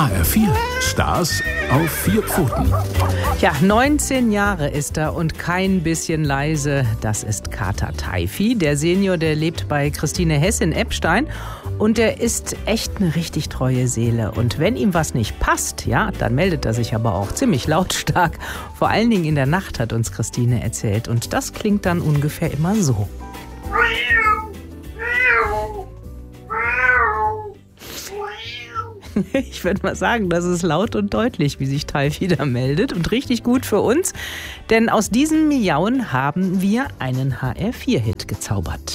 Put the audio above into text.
HR4, Stars auf 4 Pfoten. Ja, 19 Jahre ist er und kein bisschen leise. Das ist Kater Teifi. Der Senior, der lebt bei Christine Hess in Eppstein. Und der ist echt eine richtig treue Seele. Und wenn ihm was nicht passt, ja, dann meldet er sich aber auch ziemlich lautstark. Vor allen Dingen in der Nacht, hat uns Christine erzählt. Und das klingt dann ungefähr immer so. Ich würde mal sagen, das ist laut und deutlich, wie sich Teifi da meldet. Und richtig gut für uns, denn aus diesem Miauen haben wir einen HR4-Hit gezaubert.